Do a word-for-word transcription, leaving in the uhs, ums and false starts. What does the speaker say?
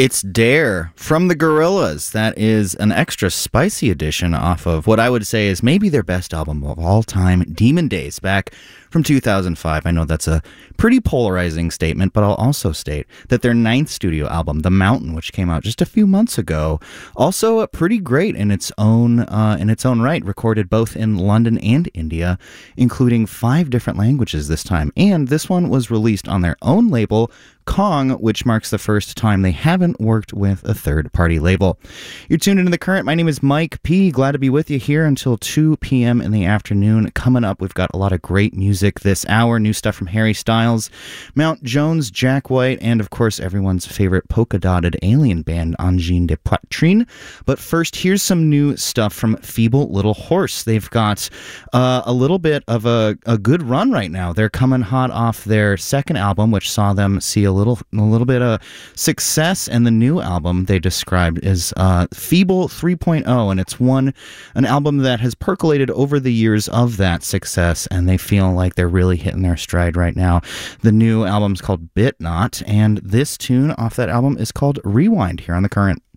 It's Dare from the Gorillaz. That is an extra spicy edition off of what I would say is maybe their best album of all time, Demon Days, back from two thousand five. I know that's a pretty polarizing statement, but I'll also state that their ninth studio album, The Mountain, which came out just a few months ago, also pretty great in its own uh, in its own right, recorded both in London and India, including five different languages this time. And this one was released on their own label, Kong, which marks the first time they haven't worked with a third-party label. You're tuned into The Current. My name is Mike P. Glad to be with you here until two p.m. in the afternoon. Coming up, we've got a lot of great music this hour. New stuff from Harry Styles, Mount Jones, Jack White, and, of course, everyone's favorite polka-dotted alien band, Angine de Poitrine. But first, here's some new stuff from Feeble Little Horse. They've got uh, a little bit of a, a good run right now. They're coming hot off their second album, which saw them see a a little a little bit of success, and the new album they described as uh, Feeble three point oh, and it's one an album that has percolated over the years of that success, and they feel like they're really hitting their stride right now. The new album's called Bit Not, and this tune off that album is called Rewind here on The Current.